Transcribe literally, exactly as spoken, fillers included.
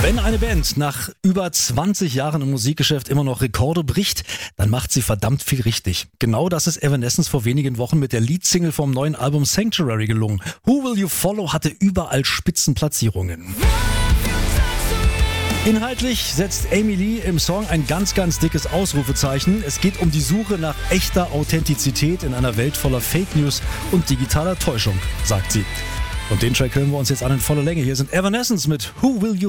Wenn eine Band nach über zwanzig Jahren im Musikgeschäft immer noch Rekorde bricht, dann macht sie verdammt viel richtig. Genau das ist Evanescence vor wenigen Wochen mit der Leadsingle vom neuen Album Sanctuary gelungen. Who Will You Follow hatte überall Spitzenplatzierungen. Inhaltlich setzt Amy Lee im Song ein ganz, ganz dickes Ausrufezeichen. Es geht um die Suche nach echter Authentizität in einer Welt voller Fake News und digitaler Täuschung, sagt sie. Und den Track hören wir uns jetzt an in voller Länge. Hier sind Evanescence mit Who Will You